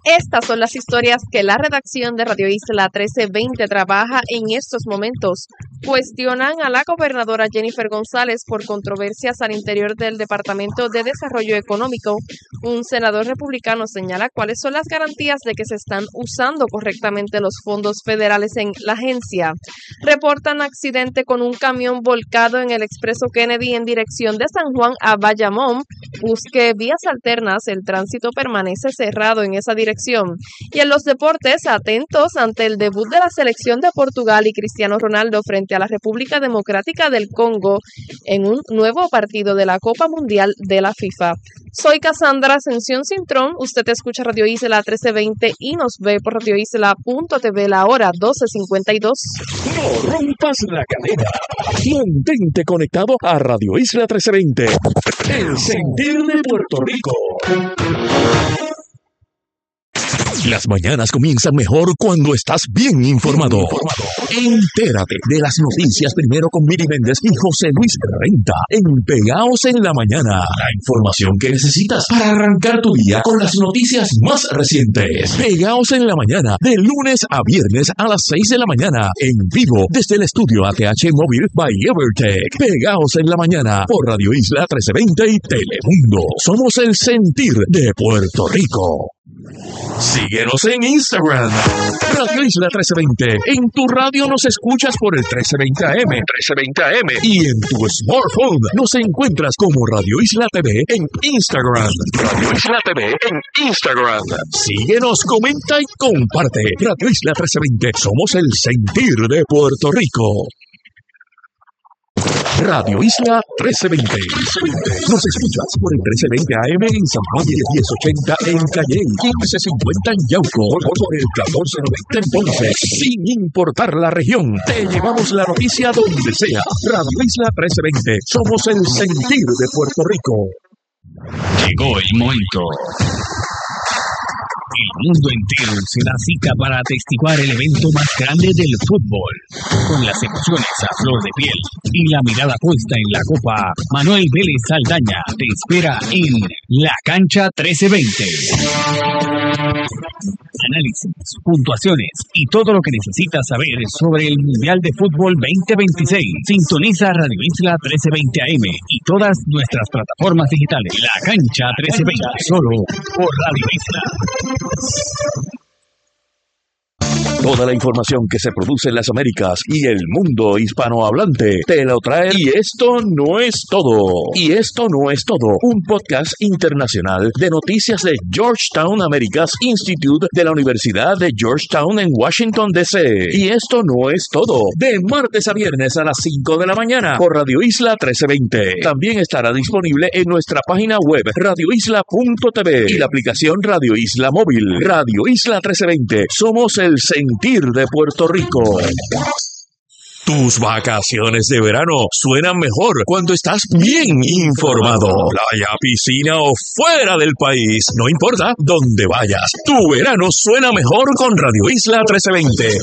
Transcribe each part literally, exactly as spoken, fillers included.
Estas son las historias que la redacción de Radio Isla trece veinte trabaja en estos momentos. Cuestionan a la gobernadora Jennifer González por controversias al interior del Departamento de Desarrollo Económico. Un senador republicano señala cuáles son las garantías de que se están usando correctamente los fondos federales en la agencia. Reportan accidente con un camión volcado en el expreso Kennedy en dirección de San Juan a Bayamón. Busque vías alternas, el tránsito permanece cerrado en esa dirección. Y en los deportes, atentos ante el debut de la selección de Portugal y Cristiano Ronaldo frente a la República Democrática del Congo en un nuevo partido de la Copa Mundial de la FIFA. Soy Cassandra Ascensión Cintrón, usted escucha Radio Isla trece veinte y nos ve por radio isla punto t v la hora doce cincuenta y dos. No rompas la cadena. Mantente conectado a Radio Isla trece veinte. El sentir de Puerto Rico. Las mañanas comienzan mejor cuando estás bien informado. Entérate de las noticias primero con Miri Méndez y José Luis Renta en Pegaos en la Mañana. La información que necesitas para arrancar tu día con las noticias más recientes. Pegaos en la Mañana, de lunes a viernes a las seis de la mañana, en vivo desde el estudio A T H Móvil by Evertech. Pegaos en la Mañana por Radio Isla trece veinte y Telemundo. Somos el sentir de Puerto Rico. Síguenos en Instagram, Radio Isla trece veinte. En tu radio nos escuchas por el trece veinte A M, trece veinte A M. Y en tu smartphone nos encuentras como Radio Isla T V en Instagram. Radio Isla T V en Instagram. Síguenos, comenta y comparte. Radio Isla trece veinte. Somos el sentir de Puerto Rico. Radio Isla trece veinte. Nos escuchas por el trece veinte A M en San Juan y el diez ochenta en Calle, quince cincuenta en Yauco, por el catorce noventa en Ponce. Sin importar la región, te llevamos la noticia donde sea. Radio Isla trece veinte. Somos el sentir de Puerto Rico. Llegó el momento. El mundo entero se da cita para atestiguar el evento más grande del fútbol. Con las emociones a flor de piel y la mirada puesta en la copa, Manuel Vélez Saldaña te espera en La Cancha trece veinte. Análisis, puntuaciones y todo lo que necesitas saber sobre el Mundial de Fútbol veinte veintiséis. Sintoniza Radio Isla trece veinte A M y todas nuestras plataformas digitales. La Cancha trece veinte, solo por Radio Isla. Toda la información que se produce en las Américas y el mundo hispanohablante te lo trae. Y esto no es todo. Y esto no es todo. Un podcast internacional de noticias de Georgetown Americas Institute de la Universidad de Georgetown en Washington, D C. Y esto no es todo. De martes a viernes a las cinco de la mañana por Radio Isla trece veinte. También estará disponible en nuestra página web radio isla punto t v y la aplicación Radio Isla Móvil. Radio Isla trece veinte. Somos el sentir de Puerto Rico. Tus vacaciones de verano suenan mejor cuando estás bien informado. Playa, piscina o fuera del país, no importa dónde vayas. Tu verano suena mejor con Radio Isla trece veinte.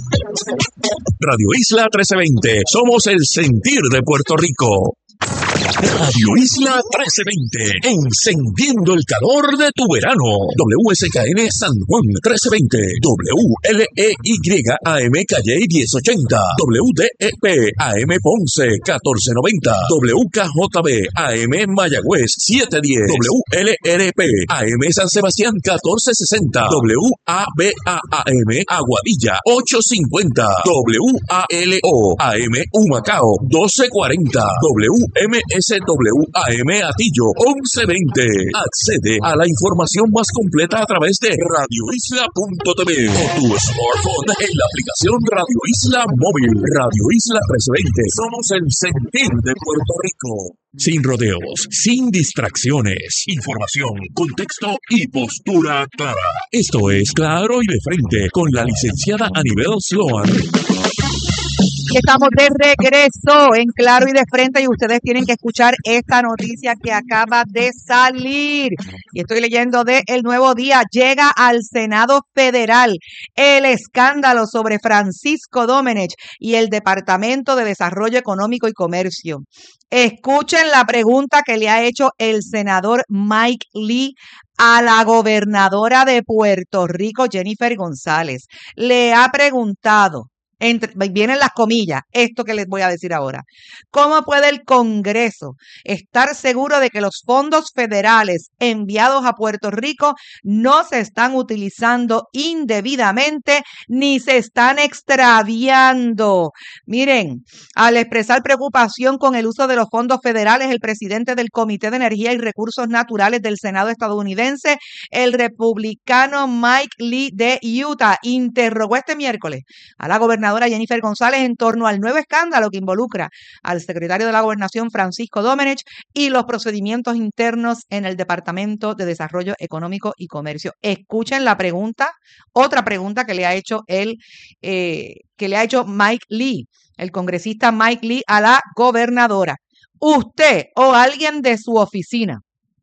Radio Isla trece veinte. Somos el sentir de Puerto Rico. Radio Isla trece veinte, encendiendo el calor de tu verano. W S K N San Juan trece veinte, W L E Y A M Calle diez ochenta, W D E P A M Ponce catorce noventa, W K J B A M Mayagüez setecientos diez, W L R P A M San Sebastián catorce sesenta, W A B A A M Aguadilla ochocientos cincuenta, W A L O A M Humacao doce cuarenta, W M S W A M Atillo once veinte. Accede a la información más completa a través de radio isla punto t v o tu smartphone en la aplicación Radio Isla Móvil. Radio Isla trece veinte. Somos el sentir de Puerto Rico. Sin rodeos, sin distracciones, información, contexto y postura clara. Esto es Claro y de Frente con la licenciada Anibel Sloan. Estamos de regreso en Claro y de Frente y ustedes tienen que escuchar esta noticia que acaba de salir. Y estoy leyendo de El Nuevo Día. Llega al Senado Federal el escándalo sobre Francisco Domenech y el Departamento de Desarrollo Económico y Comercio. Escuchen la pregunta que le ha hecho el senador Mike Lee a la gobernadora de Puerto Rico, Jennifer González. Le ha preguntado, entre, vienen las comillas, esto que les voy a decir ahora. ¿Cómo puede el Congreso estar seguro de que los fondos federales enviados a Puerto Rico no se están utilizando indebidamente ni se están extraviando? Miren, al expresar preocupación con el uso de los fondos federales, el presidente del Comité de Energía y Recursos Naturales del Senado estadounidense, el republicano Mike Lee de Utah, interrogó este miércoles a la gobernadora Jennifer González en torno al nuevo escándalo que involucra al secretario de la Gobernación Francisco Domenech y los procedimientos internos en el Departamento de Desarrollo Económico y Comercio. Escuchen la pregunta, otra pregunta que le ha hecho él, eh, que le ha hecho Mike Lee, el congresista Mike Lee, a la gobernadora. ¿Usted o alguien de su oficina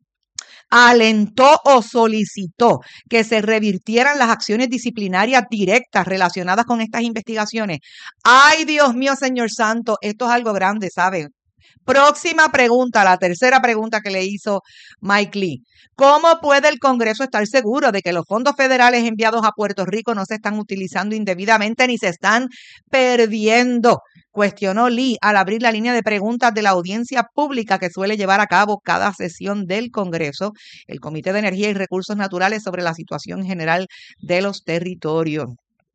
alentó o solicitó que se revirtieran las acciones disciplinarias directas relacionadas con estas investigaciones? Ay, Dios mío, señor santo, esto es algo grande, ¿saben? Próxima pregunta, la tercera pregunta que le hizo Mike Lee. ¿Cómo puede el Congreso estar seguro de que los fondos federales enviados a Puerto Rico no se están utilizando indebidamente ni se están perdiendo? Cuestionó Lee al abrir la línea de preguntas de la audiencia pública que suele llevar a cabo cada sesión del Congreso, el Comité de Energía y Recursos Naturales, sobre la situación general de los territorios.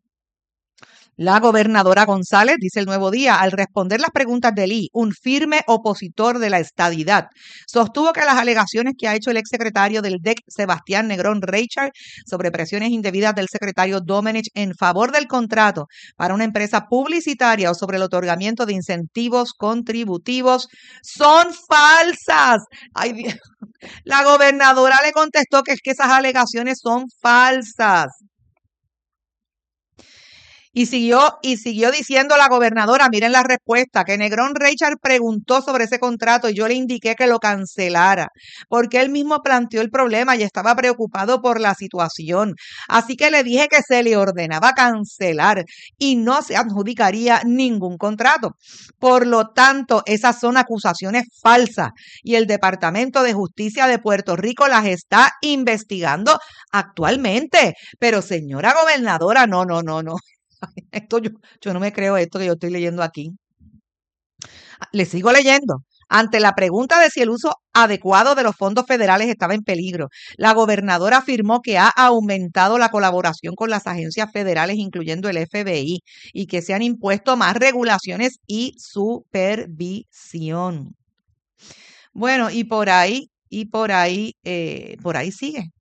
La gobernadora González, dice El Nuevo Día, al responder las preguntas de Lee, un firme opositor de la estadidad, sostuvo que las alegaciones que ha hecho el exsecretario del D E C, Sebastián Negrón Reichard, sobre presiones indebidas del secretario Domenech en favor del contrato para una empresa publicitaria o sobre el otorgamiento de incentivos contributivos son falsas. Ay, Dios. La gobernadora le contestó que es que esas alegaciones son falsas. Y siguió, y siguió diciendo la gobernadora, miren la respuesta, que Negrón Reichard preguntó sobre ese contrato y yo le indiqué que lo cancelara, porque él mismo planteó el problema y estaba preocupado por la situación. Así que le dije que se le ordenaba cancelar y no se adjudicaría ningún contrato. Por lo tanto, esas son acusaciones falsas y el Departamento de Justicia de Puerto Rico las está investigando actualmente. Pero señora gobernadora, no, no, no, no. Esto yo, yo no me creo esto que yo estoy leyendo aquí. Le sigo leyendo. Ante la pregunta de si el uso adecuado de los fondos federales estaba en peligro, la gobernadora afirmó que ha aumentado la colaboración con las agencias federales, incluyendo el F B I, y que se han impuesto más regulaciones y supervisión. Bueno, y por ahí, y por ahí, eh, por ahí sigue.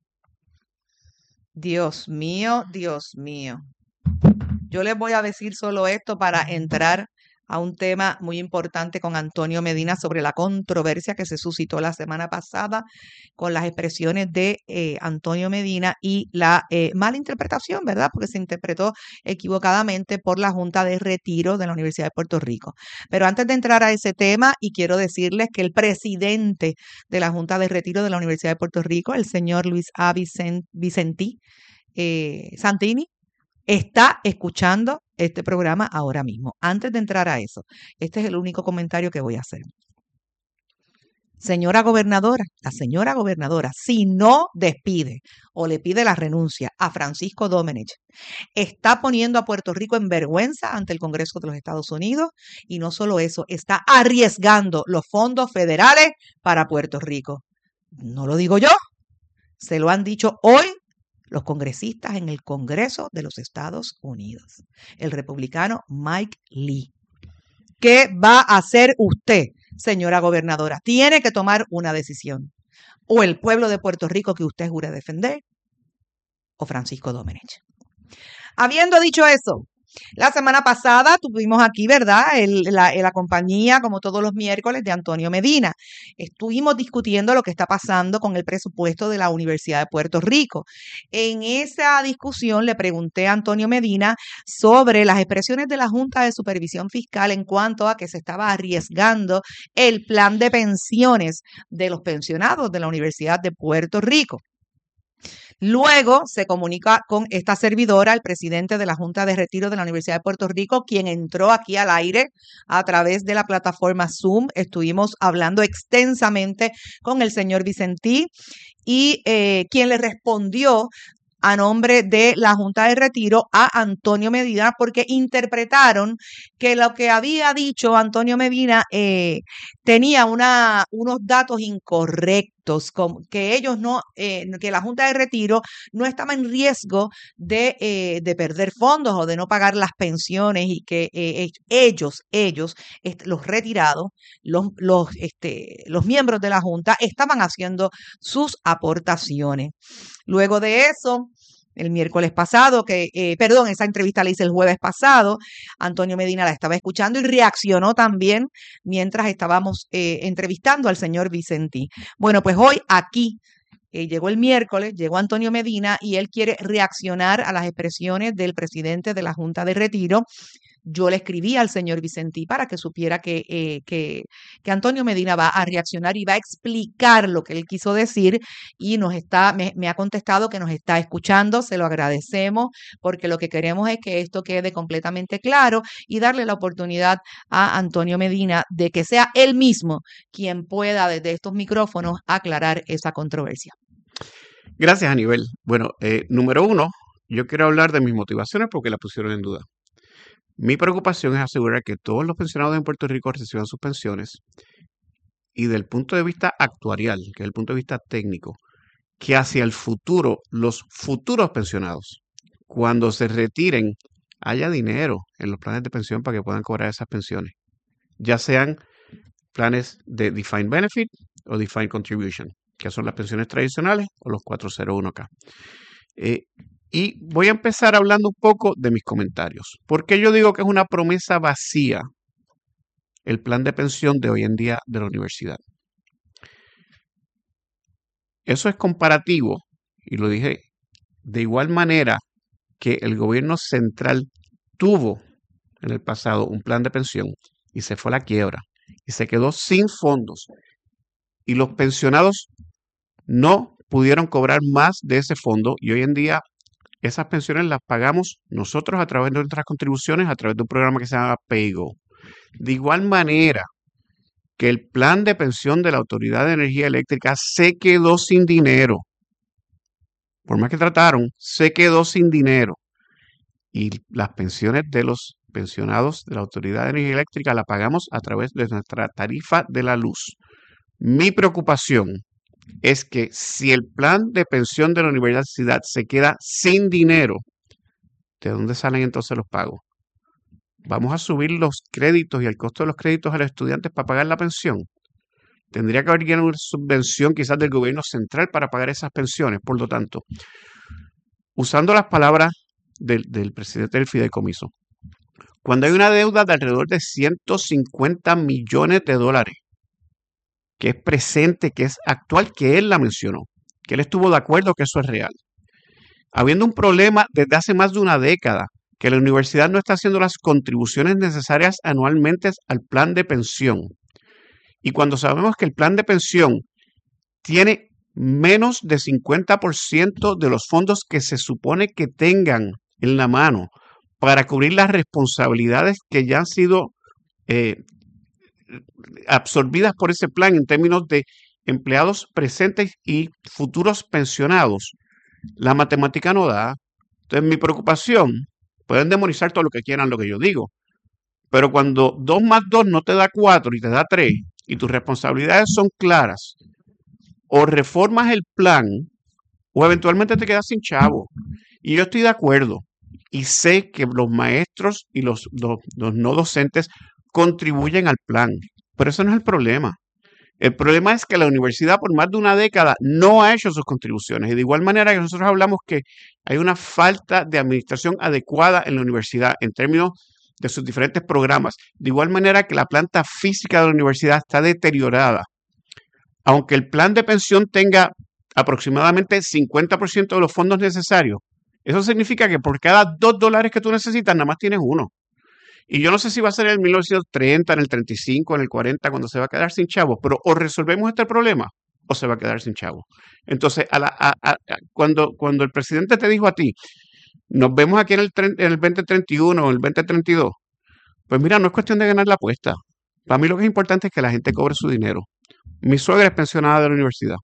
Dios mío, Dios mío. Yo les voy a decir solo esto para entrar a un tema muy importante con Antonio Medina sobre la controversia que se suscitó la semana pasada con las expresiones de eh, Antonio Medina y la eh, mala interpretación, ¿verdad? Porque se interpretó equivocadamente por la Junta de Retiro de la Universidad de Puerto Rico. Pero antes de entrar a ese tema, y quiero decirles que el presidente de la Junta de Retiro de la Universidad de Puerto Rico, el señor Luis A. Vicent, Vicentí eh, Santini, está escuchando este programa ahora mismo. Antes de entrar a eso, este es el único comentario que voy a hacer. Señora gobernadora, la señora gobernadora, si no despide o le pide la renuncia a Francisco Domenech, está poniendo a Puerto Rico en vergüenza ante el Congreso de los Estados Unidos y no solo eso, está arriesgando los fondos federales para Puerto Rico. No lo digo yo, se lo han dicho hoy los congresistas en el Congreso de los Estados Unidos. El republicano Mike Lee. ¿Qué va a hacer usted, señora gobernadora? Tiene que tomar una decisión. O el pueblo de Puerto Rico que usted jure defender, o Francisco Domenech. Habiendo dicho eso, la semana pasada tuvimos aquí, ¿verdad?, el, la, la compañía, como todos los miércoles, de Antonio Medina. Estuvimos discutiendo lo que está pasando con el presupuesto de la Universidad de Puerto Rico. En esa discusión le pregunté a Antonio Medina sobre las expresiones de la Junta de Supervisión Fiscal en cuanto a que se estaba arriesgando el plan de pensiones de los pensionados de la Universidad de Puerto Rico. Luego se comunica con esta servidora, el presidente de la Junta de Retiro de la Universidad de Puerto Rico, quien entró aquí al aire a través de la plataforma Zoom. Estuvimos hablando extensamente con el señor Vicentí y eh, quien le respondió a nombre de la Junta de Retiro a Antonio Medina, porque interpretaron que lo que había dicho Antonio Medina eh, tenía una, unos datos incorrectos, como que ellos no, eh, que la Junta de Retiro no estaba en riesgo de, eh, de perder fondos o de no pagar las pensiones y que eh, ellos, ellos, est- los retirados, los, los, este, los miembros de la Junta estaban haciendo sus aportaciones. Luego de eso, el miércoles pasado, que, eh, perdón, esa entrevista la hice el jueves pasado, Antonio Medina la estaba escuchando y reaccionó también mientras estábamos eh, entrevistando al señor Vicentí. Bueno, pues hoy aquí eh, llegó el miércoles, llegó Antonio Medina y él quiere reaccionar a las expresiones del presidente de la Junta de Retiro. Yo le escribí al señor Vicentí para que supiera que, eh, que, que Antonio Medina va a reaccionar y va a explicar lo que él quiso decir y nos está, me, me ha contestado que nos está escuchando, se lo agradecemos porque lo que queremos es que esto quede completamente claro y darle la oportunidad a Antonio Medina de que sea él mismo quien pueda desde estos micrófonos aclarar esa controversia. Gracias, Aníbal. Bueno, eh, número uno, yo quiero hablar de mis motivaciones porque la pusieron en duda. Mi preocupación es asegurar que todos los pensionados en Puerto Rico reciban sus pensiones y del punto de vista actuarial, que es el punto de vista técnico, que hacia el futuro, los futuros pensionados, cuando se retiren, haya dinero en los planes de pensión para que puedan cobrar esas pensiones, ya sean planes de Defined Benefit o Defined Contribution, que son las pensiones tradicionales o los cuatrocientos uno K. Eh, y voy a empezar hablando un poco de mis comentarios. ¿Por qué yo digo que es una promesa vacía el plan de pensión de hoy en día de la universidad? Eso es comparativo, y lo dije de igual manera que el gobierno central tuvo en el pasado un plan de pensión y se fue a la quiebra y se quedó sin fondos y los pensionados no pudieron cobrar más de ese fondo y hoy en día esas pensiones las pagamos nosotros a través de nuestras contribuciones, a través de un programa que se llama PayGo. De igual manera que el plan de pensión de la Autoridad de Energía Eléctrica se quedó sin dinero. Por más que trataron, se quedó sin dinero. Y las pensiones de los pensionados de la Autoridad de Energía Eléctrica la pagamos a través de nuestra tarifa de la luz. Mi preocupación es que si el plan de pensión de la universidad se queda sin dinero, ¿de dónde salen entonces los pagos? ¿Vamos a subir los créditos y el costo de los créditos a los estudiantes para pagar la pensión? Tendría que haber una subvención quizás del gobierno central para pagar esas pensiones. Por lo tanto, usando las palabras del, del presidente del fideicomiso, cuando hay una deuda de alrededor de ciento cincuenta millones de dólares, que es presente, que es actual, que él la mencionó, que él estuvo de acuerdo que eso es real. Habiendo un problema desde hace más de una década, que la universidad no está haciendo las contribuciones necesarias anualmente al plan de pensión. Y cuando sabemos que el plan de pensión tiene menos de cincuenta por ciento de los fondos que se supone que tengan en la mano para cubrir las responsabilidades que ya han sido eh, absorbidas por ese plan en términos de empleados presentes y futuros pensionados, la matemática no da. Entonces mi preocupación, pueden demonizar todo lo que quieran lo que yo digo, pero cuando dos más dos no te da cuatro y te da tres y tus responsabilidades son claras, o reformas el plan o eventualmente te quedas sin chavo. Y yo estoy de acuerdo y sé que los maestros y los, los, los no docentes contribuyen al plan, pero eso no es el problema. El problema es que la universidad por más de una década no ha hecho sus contribuciones y de igual manera que nosotros hablamos que hay una falta de administración adecuada en la universidad en términos de sus diferentes programas, de igual manera que la planta física de la universidad está deteriorada. Aunque el plan de pensión tenga aproximadamente cincuenta por ciento de los fondos necesarios, eso significa que por cada dos dólares que tú necesitas, nada más tienes uno. Y yo no sé si va a ser en el mil novecientos treinta, en el treinta y cinco, en el cuarenta, cuando se va a quedar sin chavos, pero o resolvemos este problema o se va a quedar sin chavo. Entonces, a la, a, a, cuando, cuando el presidente te dijo a ti, nos vemos aquí en el, en el veinte treinta y uno o el veinte treinta y dos, pues mira, no es cuestión de ganar la apuesta. Para mí lo que es importante es que la gente cobre su dinero. Mi suegra es pensionada de la universidad.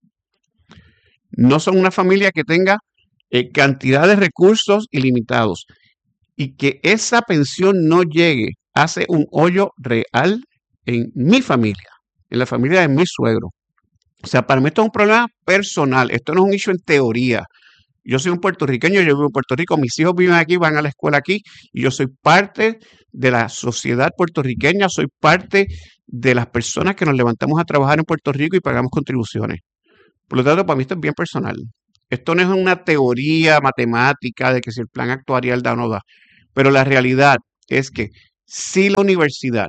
No son una familia que tenga eh, cantidad de recursos ilimitados. Y que esa pensión no llegue hace un hoyo real en mi familia, en la familia de mi suegro. O sea, para mí esto es un problema personal. Esto no es un issue en teoría. Yo soy un puertorriqueño, yo vivo en Puerto Rico, mis hijos viven aquí, van a la escuela aquí, y yo soy parte de la sociedad puertorriqueña, soy parte de las personas que nos levantamos a trabajar en Puerto Rico y pagamos contribuciones. Por lo tanto, para mí esto es bien personal. Esto no es una teoría matemática de que si el plan actuarial da o no da, pero la realidad es que si la universidad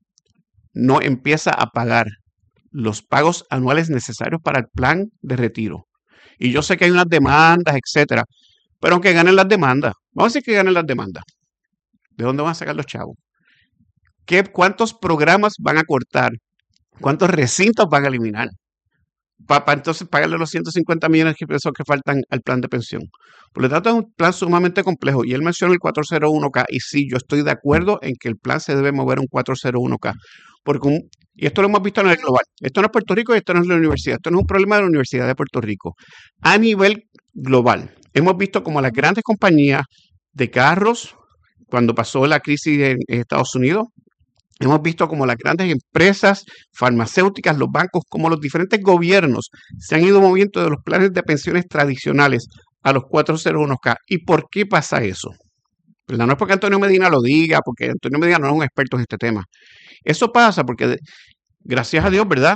no empieza a pagar los pagos anuales necesarios para el plan de retiro, y yo sé que hay unas demandas, etcétera, pero aunque ganen las demandas, vamos a decir que ganen las demandas, ¿de dónde van a sacar los chavos? ¿Qué, ¿Cuántos programas van a cortar? ¿Cuántos recintos van a eliminar? Para pa, entonces pagarle los ciento cincuenta millones de pesos que faltan al plan de pensión. Por lo tanto, es un plan sumamente complejo. Y él mencionó el cuatrocientos uno K. Y sí, yo estoy de acuerdo en que el plan se debe mover a un cuatrocientos uno K. Porque un, y esto lo hemos visto a nivel global. Esto no es Puerto Rico y esto no es la universidad. Esto no es un problema de la Universidad de Puerto Rico. A nivel global, hemos visto como las grandes compañías de carros, cuando pasó la crisis en, en Estados Unidos, hemos visto como las grandes empresas farmacéuticas, los bancos, como los diferentes gobiernos se han ido moviendo de los planes de pensiones tradicionales a los cuatrocientos uno K. ¿Y por qué pasa eso? ¿Verdad? No es porque Antonio Medina lo diga, porque Antonio Medina no es un experto en este tema. Eso pasa porque, gracias a Dios, ¿verdad?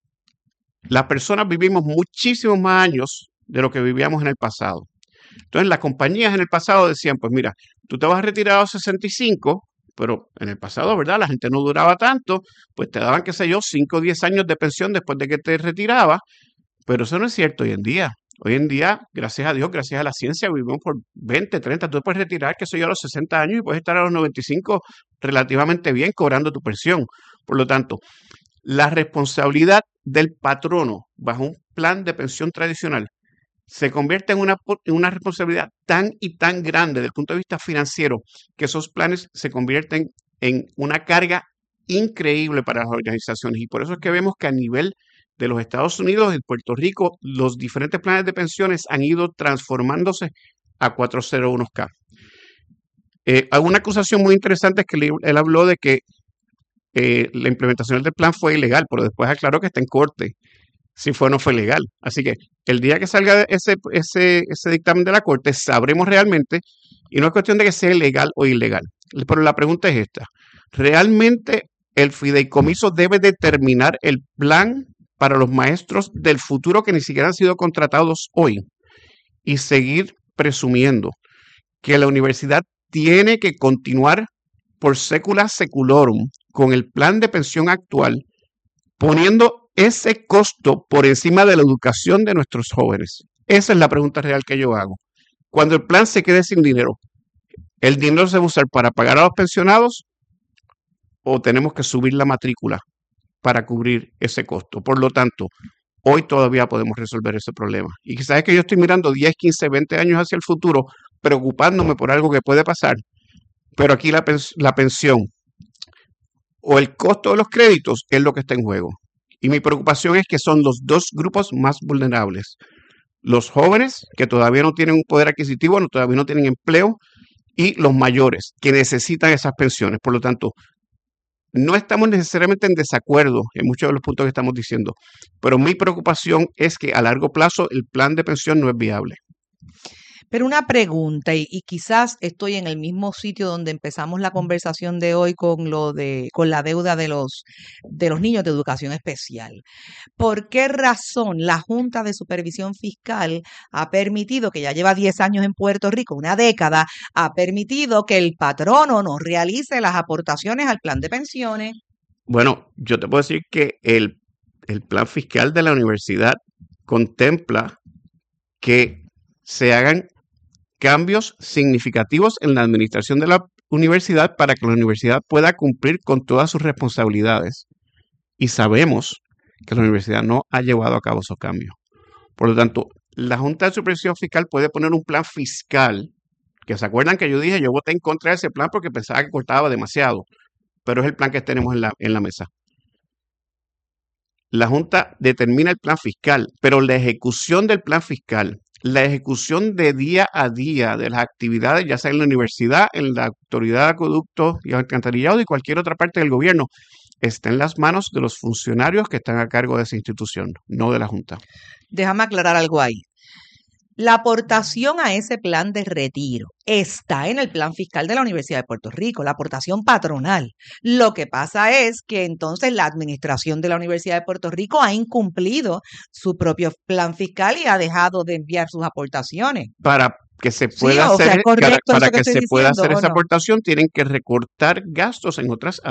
Las personas vivimos muchísimos más años de lo que vivíamos en el pasado. Entonces, las compañías en el pasado decían, pues mira, tú te vas a retirar a los sesenta y cinco, pero en el pasado, ¿verdad? La gente no duraba tanto, pues te daban, qué sé yo, cinco o diez años de pensión después de que te retirabas, pero eso no es cierto hoy en día. Hoy en día, gracias a Dios, gracias a la ciencia, vivimos por veinte, treinta, tú te puedes retirar, qué sé yo, a los sesenta años y puedes estar a los noventa y cinco relativamente bien cobrando tu pensión. Por lo tanto, la responsabilidad del patrono bajo un plan de pensión tradicional se convierte en una, en una responsabilidad tan y tan grande desde el punto de vista financiero que esos planes se convierten en una carga increíble para las organizaciones. Y por eso es que vemos que a nivel de los Estados Unidos y Puerto Rico, los diferentes planes de pensiones han ido transformándose a cuatrocientos uno K. Eh, una acusación muy interesante es que él, él habló de que eh, la implementación del plan fue ilegal, pero después aclaró que está en corte si fue o no fue legal. Así que el día que salga ese, ese, ese dictamen de la corte, sabremos realmente, y no es cuestión de que sea legal o ilegal. Pero la pregunta es esta: ¿realmente el fideicomiso debe determinar el plan para los maestros del futuro que ni siquiera han sido contratados hoy y seguir presumiendo que la universidad tiene que continuar por secula seculorum con el plan de pensión actual, poniendo ese costo por encima de la educación de nuestros jóvenes? Esa es la pregunta real que yo hago. Cuando el plan se quede sin dinero, ¿el dinero se va a usar para pagar a los pensionados o tenemos que subir la matrícula para cubrir ese costo? Por lo tanto, hoy todavía podemos resolver ese problema. Y quizás es que yo estoy mirando diez, quince, veinte años hacia el futuro, preocupándome por algo que puede pasar, pero aquí la, pens- la pensión o el costo de los créditos es lo que está en juego. Y mi preocupación es que son los dos grupos más vulnerables. Los jóvenes, que todavía no tienen un poder adquisitivo, no, todavía no tienen empleo, y los mayores, que necesitan esas pensiones. Por lo tanto, no estamos necesariamente en desacuerdo en muchos de los puntos que estamos diciendo, pero mi preocupación es que a largo plazo el plan de pensión no es viable. Pero una pregunta, y, y quizás estoy en el mismo sitio donde empezamos la conversación de hoy con lo de, con la deuda de los, de los niños de educación especial. ¿Por qué razón la Junta de Supervisión Fiscal ha permitido, que ya lleva diez años en Puerto Rico, una década, ha permitido que el patrono no realice las aportaciones al plan de pensiones? Bueno, yo te puedo decir que el, el plan fiscal de la universidad contempla que se hagan cambios significativos en la administración de la universidad para que la universidad pueda cumplir con todas sus responsabilidades. Y sabemos que la universidad no ha llevado a cabo esos cambios. Por lo tanto, la Junta de Supervisión Fiscal puede poner un plan fiscal, que se acuerdan que yo dije, yo voté en contra de ese plan porque pensaba que cortaba demasiado, pero es el plan que tenemos en la, en la mesa. La Junta determina el plan fiscal, pero la ejecución del plan fiscal, la ejecución de día a día de las actividades, ya sea en la universidad, en la Autoridad de Acueductos y Alcantarillado y cualquier otra parte del gobierno, está en las manos de los funcionarios que están a cargo de esa institución, no de la Junta. Déjame aclarar algo ahí. La aportación a ese plan de retiro está en el plan fiscal de la Universidad de Puerto Rico, la aportación patronal. Lo que pasa es que entonces la administración de la Universidad de Puerto Rico ha incumplido su propio plan fiscal y ha dejado de enviar sus aportaciones. Para que se pueda Sí, o sea, hacer, ¿es correcto para, para eso que que estoy se pueda diciendo hacer o esa no? aportación, tienen que recortar gastos en otras